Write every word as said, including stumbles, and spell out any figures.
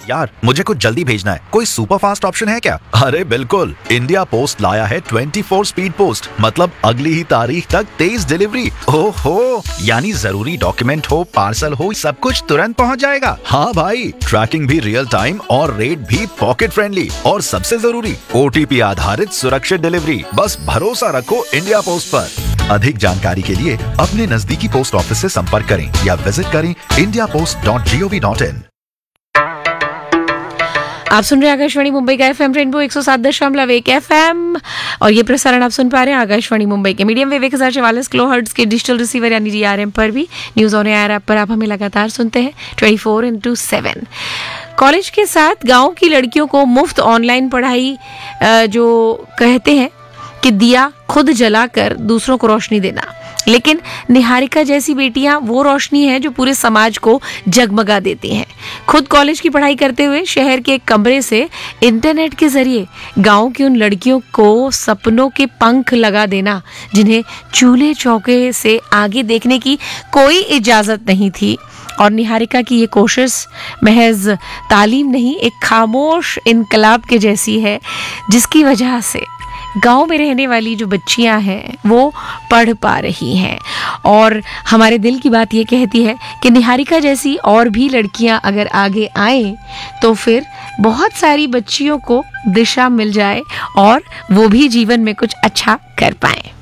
यार, मुझे कुछ जल्दी भेजना है, कोई सुपर फास्ट ऑप्शन है क्या? अरे बिल्कुल, इंडिया पोस्ट लाया है ट्वेंटी फोर स्पीड पोस्ट, मतलब अगली ही तारीख तक तेज डिलीवरी। ओहो, यानी जरूरी डॉक्यूमेंट हो, पार्सल हो, सब कुछ तुरंत पहुंच जाएगा। हाँ भाई, ट्रैकिंग भी रियल टाइम और रेट भी पॉकेट फ्रेंडली, और सबसे जरूरी ओटीपी आधारित सुरक्षित डिलीवरी। बस भरोसा रखो इंडिया पोस्ट पर। अधिक जानकारी के लिए अपने नजदीकी पोस्ट ऑफिस से संपर्क करें या विजिट करें India post dot G O V dot in. आप सुन रहे हैं आकाशवाणी मुंबई का एफएम रेनबो एक सौ सात दशमलव एक एफएम, और ये प्रसारण आप सुन पा रहे हैं आकाशवाणी मुंबई के मीडियम वेव एक हजार चवालीस किलो हर्ट्ज के डिजिटल रिसीवर यानी डीआरएम पर भी। न्यूज ऑन एयर ऐप पर आप हमें लगातार सुनते हैं twenty four into seven. College के साथ गांव की लड़कियों को मुफ्त ऑनलाइन पढ़ाई, जो कहते हैं कि दिया खुद जलाकर दूसरों को रोशनी देना, लेकिन निहारिका जैसी बेटियां वो रोशनी है जो पूरे समाज को जगमगा देती हैं। खुद कॉलेज की पढ़ाई करते हुए शहर के एक कमरे से इंटरनेट के जरिए गांव की उन लड़कियों को सपनों के पंख लगा देना जिन्हें चूल्हे चौके से आगे देखने की कोई इजाजत नहीं थी। और निहारिका की ये कोशिश महज तालीम नहीं, एक खामोश इनकलाब के जैसी है, जिसकी वजह से गांव में रहने वाली जो बच्चियां हैं वो पढ़ पा रही हैं। और हमारे दिल की बात ये कहती है कि निहारिका जैसी और भी लड़कियां अगर आगे आएं तो फिर बहुत सारी बच्चियों को दिशा मिल जाए और वो भी जीवन में कुछ अच्छा कर पाएं।